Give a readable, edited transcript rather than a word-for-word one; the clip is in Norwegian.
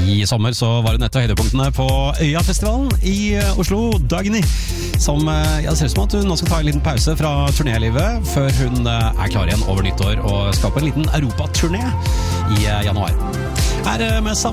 I sommer så var hun et av høydepunktene på Øyafestivalen I Oslo, Dagny, som det ser ut som at hun nå skal ta en liten pause fra turnélivet før hun klar igjen over nyttår og skal på en liten Europa-turné I januar. Her med